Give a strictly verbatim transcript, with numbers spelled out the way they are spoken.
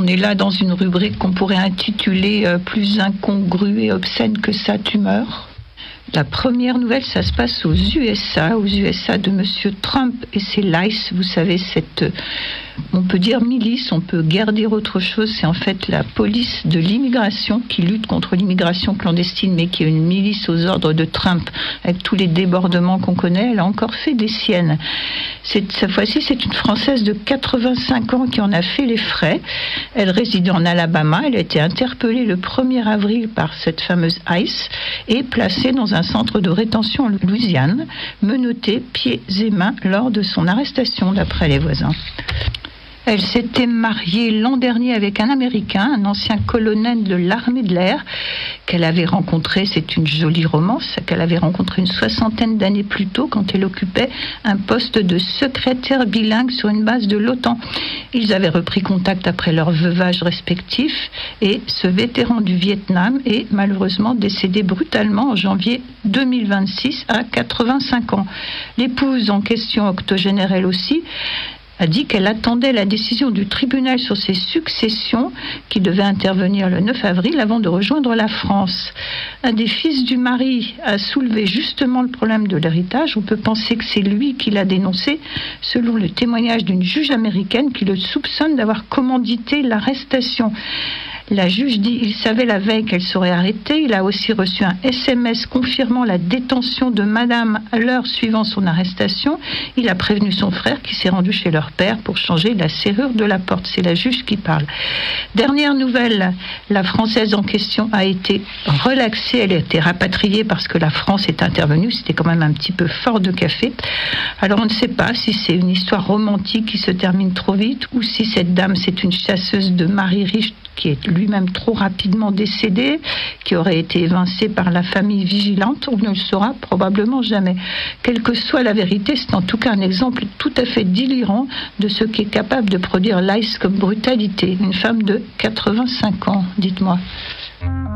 on est là dans une rubrique qu'on pourrait intituler euh, plus incongrue et obscène que sa tumeur. La première nouvelle, ça se passe aux U S A, aux U S A de Monsieur Trump et ses lice. Vous savez, cette, on peut dire milice, on peut guère dire autre chose. C'est en fait la police de l'immigration qui lutte contre l'immigration clandestine, mais qui est une milice aux ordres de Trump, avec tous les débordements qu'on connaît. Elle a encore fait des siennes. C'est, cette fois-ci, c'est une Française de quatre-vingt-cinq ans qui en a fait les frais. Elle résidait en Alabama. Elle a été interpellée le premier avril par cette fameuse ICE et placée dans un centre de rétention en Louisiane, menottée pieds et mains lors de son arrestation, d'après les voisins. Elle s'était mariée l'an dernier avec un Américain, un ancien colonel de l'armée de l'air, qu'elle avait rencontré, c'est une jolie romance, qu'elle avait rencontré une soixantaine d'années plus tôt quand elle occupait un poste de secrétaire bilingue sur une base de l'OTAN. Ils avaient repris contact après leur veuvage respectif et ce vétéran du Vietnam est malheureusement décédé brutalement en janvier deux mille vingt-six à quatre-vingt-cinq ans. L'épouse en question, octogénaire elle aussi, a dit qu'elle attendait la décision du tribunal sur ses successions qui devait intervenir le neuf avril avant de rejoindre la France. Un des fils du mari a soulevé justement le problème de l'héritage. On peut penser que c'est lui qui l'a dénoncé, selon le témoignage d'une juge américaine qui le soupçonne d'avoir commandité l'arrestation. La juge dit qu'il savait la veille qu'elle serait arrêtée. Il a aussi reçu un S M S confirmant la détention de madame à l'heure suivant son arrestation. Il a prévenu son frère qui s'est rendu chez leur père pour changer la serrure de la porte. C'est la juge qui parle. Dernière nouvelle, la Française en question a été relaxée. Elle a été rapatriée parce que la France est intervenue. C'était quand même un petit peu fort de café. Alors on ne sait pas si c'est une histoire romantique qui se termine trop vite ou si cette dame, c'est une chasseuse de mari riche qui est lui-même trop rapidement décédé, qui aurait été évincé par la famille vigilante. On ne le saura probablement jamais. Quelle que soit la vérité, c'est en tout cas un exemple tout à fait délirant de ce qu'est capable de produire l'I C E comme brutalité. Une femme de quatre-vingt-cinq ans, dites-moi.